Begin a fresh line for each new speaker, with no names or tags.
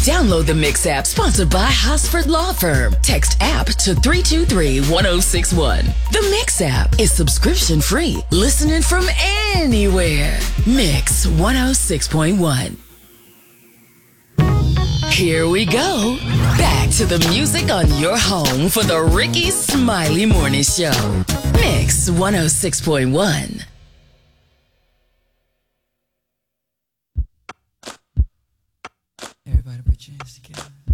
Download the Mix app, sponsored by Hosford Law Firm. Text app to 323-1061. The Mix app is subscription free, listening from anywhere. Mix 106.1. Here we go. Back to the music on your home for the Ricky Smiley Morning Show. Mix 106.1.
Everybody put your hands together.